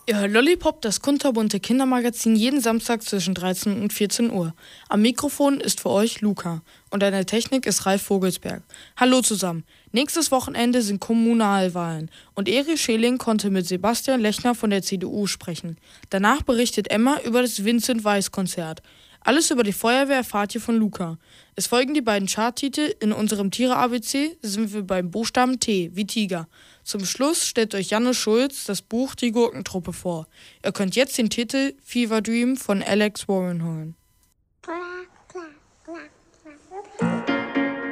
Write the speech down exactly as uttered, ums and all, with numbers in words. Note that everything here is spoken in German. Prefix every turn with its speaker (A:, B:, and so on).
A: Ihr hört Lollipop, das kunterbunte Kindermagazin, jeden Samstag zwischen dreizehn und vierzehn Uhr. Am Mikrofon ist für euch Luca und an der Technik ist Ralf Vogelsberg. Hallo zusammen. Nächstes Wochenende sind Kommunalwahlen und Erich Scheling konnte mit Sebastian Lechner von der C D U sprechen. Danach berichtet Emma über das Vincent-Weiss-Konzert. Alles über die Feuerwehr erfahrt ihr von Luca. Es folgen die beiden Charttitel. In unserem Tiere-A B C sind wir beim Buchstaben T, wie Tiger. Zum Schluss stellt euch Janne Schulz das Buch Die Gurkentruppe vor. Ihr könnt jetzt den Titel Fever Dream von Alex Warren hören.